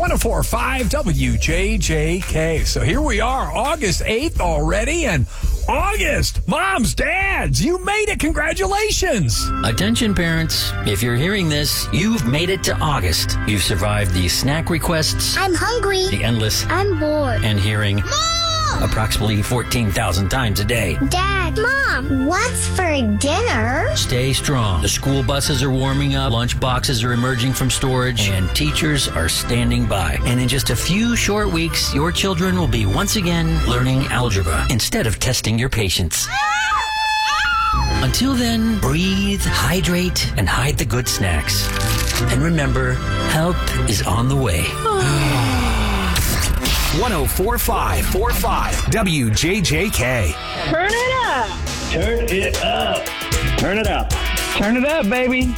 104.5 WJJK. So here we are, August 8th already, and August, moms, dads, you made it. Congratulations. Attention, parents. If you're hearing this, you've made it to August. You've survived the snack requests, I'm hungry. the endless, I'm bored. and hearing Mom! approximately 14,000 times a day. Dad, Mom, what's for dinner? Stay strong. The school buses are warming up, lunch boxes are emerging from storage, and teachers are standing by. And in just a few short weeks, your children will be once again learning algebra instead of testing your patience. Until then, breathe, hydrate, and hide the good snacks. And remember, help is on the way. 104.5 WJJK. Turn it up. Turn it up. Turn it up. Turn it up, baby.